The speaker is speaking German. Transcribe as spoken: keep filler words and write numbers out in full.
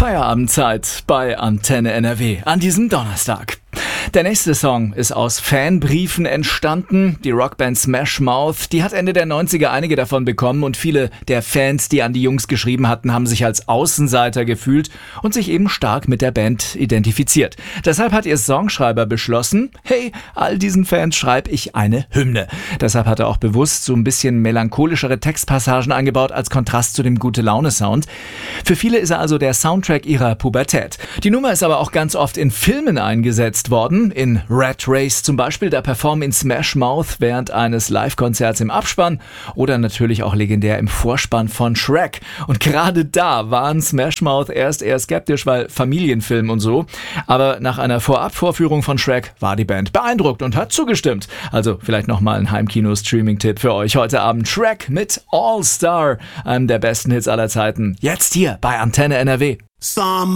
Feierabendzeit bei Antenne N R W an diesem Donnerstag. Der nächste Song ist aus Fanbriefen entstanden. Die Rockband Smash Mouth, die hat Ende der neunziger einige davon bekommen und viele der Fans, die an die Jungs geschrieben hatten, haben sich als Außenseiter gefühlt und sich eben stark mit der Band identifiziert. Deshalb hat ihr Songschreiber beschlossen, hey, all diesen Fans schreibe ich eine Hymne. Deshalb hat er auch bewusst so ein bisschen melancholischere Textpassagen eingebaut als Kontrast zu dem Gute-Laune-Sound. Für viele ist er also der Soundtrack ihrer Pubertät. Die Nummer ist aber auch ganz oft in Filmen eingesetzt worden. In Rat Race zum Beispiel, da performen in Smash Mouth während eines Live-Konzerts im Abspann oder natürlich auch legendär im Vorspann von Shrek. Und gerade da waren Smash Mouth erst eher skeptisch, weil Familienfilm und so. Aber nach einer Vorabvorführung von Shrek war die Band beeindruckt und hat zugestimmt. Also vielleicht nochmal ein Heimkino-Streaming-Tipp für euch heute Abend. Shrek mit All Star, einem der besten Hits aller Zeiten. Jetzt hier bei Antenne N R W. Some